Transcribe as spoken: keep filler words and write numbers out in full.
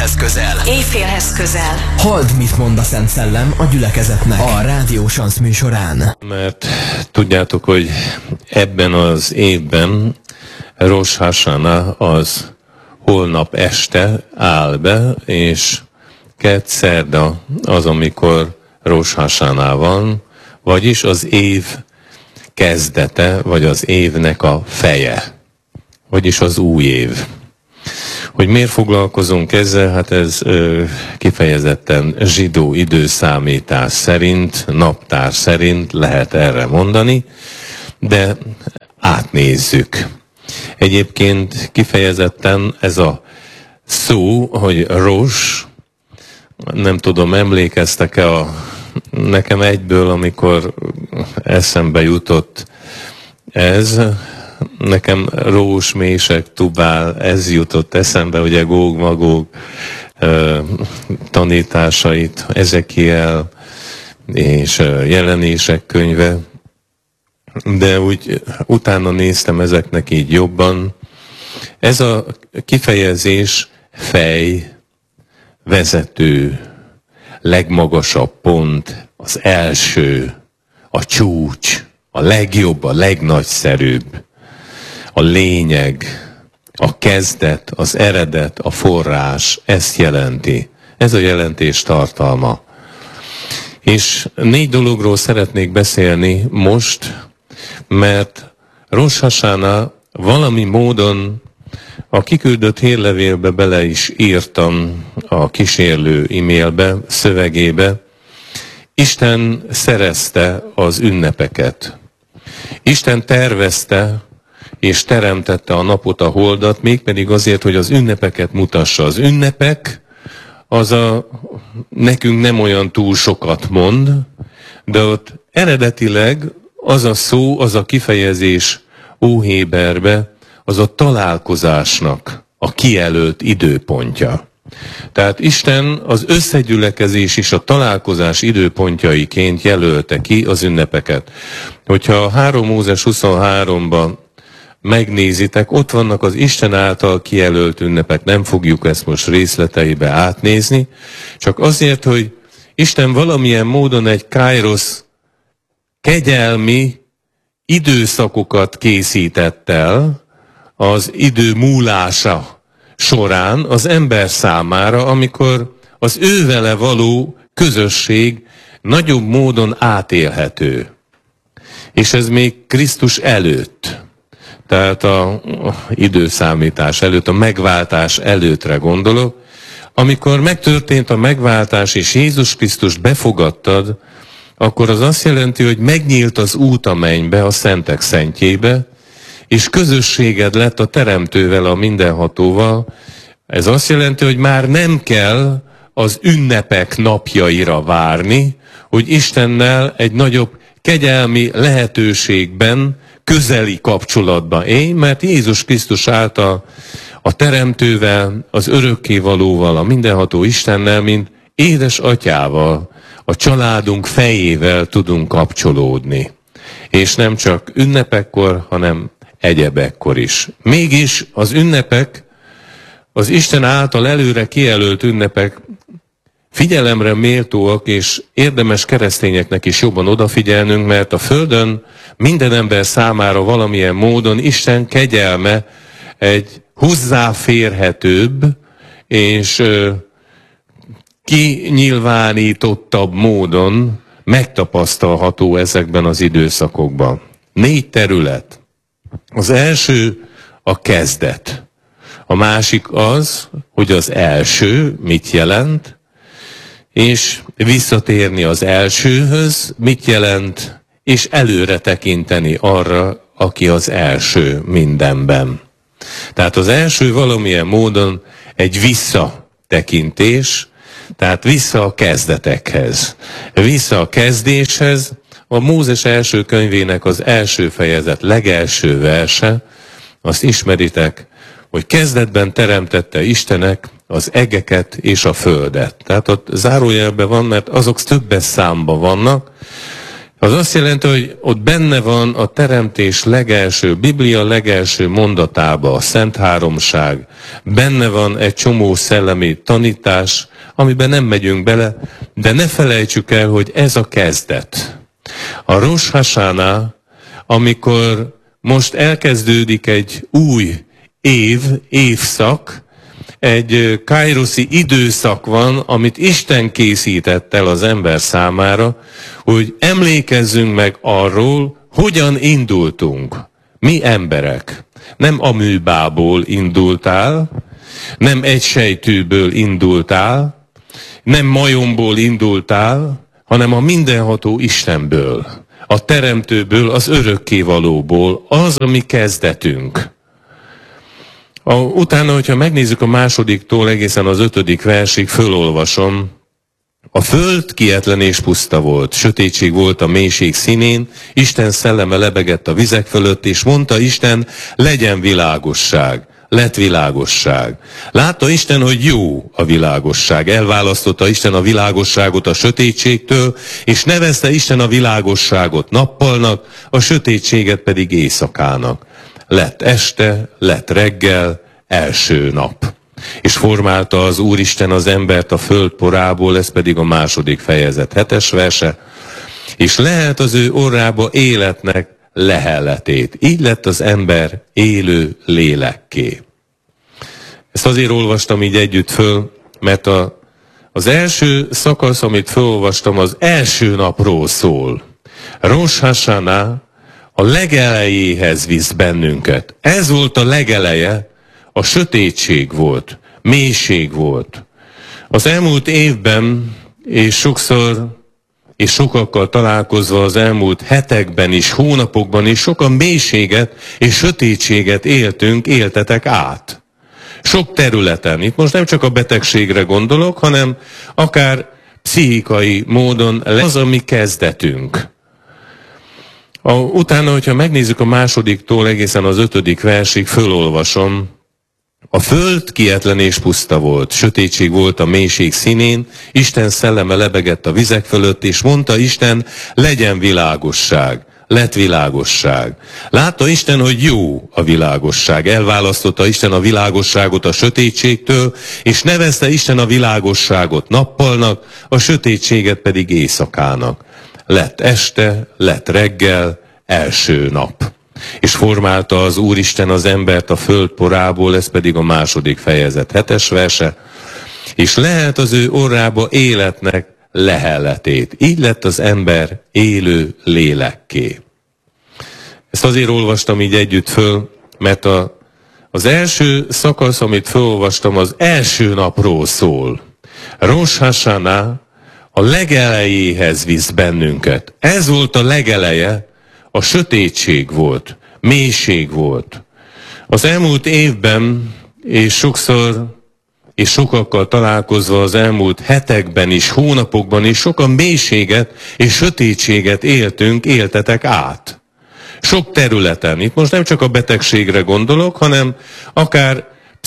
Éjfélhez közel. Éjfélhez közel. Halld, mit mond a Szent Szellem a gyülekezetnek a Rádió Sansz műsorán. Mert tudjátok, hogy ebben az évben Rosh Hashanah az holnap este áll be, és kedd szerda az, amikor Rosh Hashanah van, vagyis az év kezdete, vagy az évnek a feje, vagyis az új év. Hogy miért foglalkozunk ezzel? Hát ez ö, kifejezetten zsidó időszámítás szerint, naptár szerint lehet erre mondani, de átnézzük. Egyébként kifejezetten ez a szó, hogy Rosh, nem tudom, emlékeztek-e a, nekem egyből, amikor eszembe jutott ez, nekem Rós, Mések, Tubál, ez jutott eszembe, ugye Góg, Magóg uh, tanításait, Ezekiel és uh, Jelenések könyve, de úgy utána néztem ezeknek így jobban. Ez a kifejezés fej, vezető, legmagasabb pont, az első, a csúcs, a legjobb, a legnagyszerűbb, a lényeg, a kezdet, az eredet, a forrás, ezt jelenti. Ez a jelentés tartalma. És négy dologról szeretnék beszélni most, mert Rosh Hashanah valami módon a kiküldött hírlevélbe bele is írtam, a kísérlő e-mailbe, szövegébe. Isten szerezte az ünnepeket. Isten tervezte és teremtette a napot, a holdat, mégpedig azért, hogy az ünnepeket mutassa. Az ünnepek, az a, nekünk nem olyan túl sokat mond, de ott eredetileg az a szó, az a kifejezés óhéberbe, az a találkozásnak a kijelölt időpontja. Tehát Isten az összegyülekezés és a találkozás időpontjaiként jelölte ki az ünnepeket. Hogyha a három Mózes huszonháromban megnézitek, ott vannak az Isten által kijelölt ünnepek, nem fogjuk ezt most részleteibe átnézni, csak azért, hogy Isten valamilyen módon egy káirosz kegyelmi időszakokat készített el az idő múlása során az ember számára, amikor az ővele való közösség nagyobb módon átélhető. És ez még Krisztus előtt, tehát a időszámítás előtt, a megváltás előttre gondolok, amikor megtörtént a megváltás és Jézus Krisztust befogadtad, akkor az azt jelenti, hogy megnyílt az út a mennybe, a szentek szentjébe, és közösséged lett a Teremtővel, a Mindenhatóval. Ez azt jelenti, hogy már nem kell az ünnepek napjaira várni, hogy Istennel egy nagyobb kegyelmi lehetőségben, közeli kapcsolatban élj, mert Jézus Krisztus által a Teremtővel, az Örökkévalóval, a Mindenható Istennel, mint édes atyával, a családunk fejével tudunk kapcsolódni. És nem csak ünnepekkor, hanem egyebekkor is. Mégis az ünnepek, az Isten által előre kijelölt ünnepek figyelemre méltóak, és érdemes keresztényeknek is jobban odafigyelnünk, mert a Földön minden ember számára valamilyen módon Isten kegyelme egy hozzáférhetőbb és kinyilvánítottabb módon megtapasztalható ezekben az időszakokban. Négy terület. Az első a kezdet. A másik az, hogy az első mit jelent, és visszatérni az elsőhöz mit jelent, és előre tekinteni arra, aki az első mindenben. Tehát az első valamilyen módon egy visszatekintés, tehát vissza a kezdetekhez, vissza a kezdéshez. A Mózes első könyvének az első fejezet legelső verse, azt ismeritek, hogy kezdetben teremtette Istenek az egeket és a földet. Tehát ott zárójelben van, mert azok többes számban vannak, Az azt jelenti, hogy ott benne van a teremtés legelső, Biblia legelső mondatába, a Szent Háromság. Benne van egy csomó szellemi tanítás, amiben nem megyünk bele, de ne felejtsük el, hogy ez a kezdet. A Rosh Hashanah, amikor most elkezdődik egy új év, évszak, egy kairoszi időszak van, amit Isten készített el az ember számára, hogy emlékezzünk meg arról, hogyan indultunk. Mi emberek. Nem aműbából indultál, nem egysejtűből indultál, nem majomból indultál, hanem a mindenható Istenből, a teremtőből, az örökkévalóból, az, ami kezdetünk. A, utána, hogyha megnézzük a másodiktól egészen az ötödik versig, fölolvasom. A föld kietlen és puszta volt, sötétség volt a mélység színén, Isten szelleme lebegett a vizek fölött, és mondta Isten, legyen világosság. Lett világosság. Látta Isten, hogy jó a világosság. Elválasztotta Isten a világosságot a sötétségtől, és nevezte Isten a világosságot nappalnak, a sötétséget pedig éjszakának. Lett este, lett reggel, első nap. És formálta az Úristen az embert a föld porából, ez pedig a második fejezet hetes verse, és lehet az ő orrába életnek lehelletét. Így lett az ember élő lélekké. Ezt azért olvastam így együtt föl, mert a, az első szakasz, amit fölolvastam, az első napról szól. Rosh Hashanah a legelejéhez visz bennünket. Ez volt a legeleje, a sötétség volt, mélység volt. Az elmúlt évben, és sokszor, és sokakkal találkozva az elmúlt hetekben is, hónapokban is sokan mélységet és sötétséget éltünk, éltetek át. Sok területen. Itt most nem csak a betegségre gondolok, hanem akár pszichikai módon az a mi kezdetünk. A, utána, hogyha megnézzük a másodiktól egészen az ötödik versig, fölolvasom. A föld kietlen és puszta volt, sötétség volt a mélység színén, Isten szelleme lebegett a vizek fölött, és mondta Isten, legyen világosság. Lett világosság. Látta Isten, hogy jó a világosság. Elválasztotta Isten a világosságot a sötétségtől, és nevezte Isten a világosságot nappalnak, a sötétséget pedig éjszakának. Lett este, lett reggel, első nap. És formálta az Úristen az embert a föld porából, ez pedig a második fejezet hetes verse, és lehet az ő orrába életnek lehelletét. Így lett az ember élő lélekké. Ezt azért olvastam így együtt föl, mert a, az első szakasz, amit fölolvastam, az első napról szól. Rosh Hashanah a legelejéhez visz bennünket. Ez volt a legeleje, a sötétség volt, mélység volt. Az elmúlt évben, és sokszor, és sokakkal találkozva az elmúlt hetekben is, hónapokban is sokan mélységet és sötétséget éltünk, éltetek át. Sok területen. Itt most nem csak a betegségre gondolok, hanem akár